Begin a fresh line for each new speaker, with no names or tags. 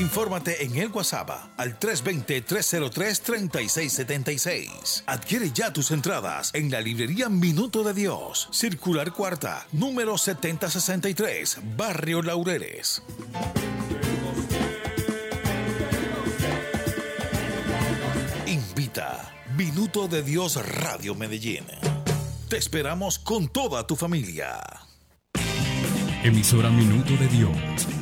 Infórmate en el WhatsApp al 320-303-3676. Adquiere ya tus entradas en la librería Minuto de Dios, Circular Cuarta, número 7063, Barrio Laureles. Invita Minuto de Dios Radio Medellín. Te esperamos con toda tu familia.
Emisora Minuto de Dios,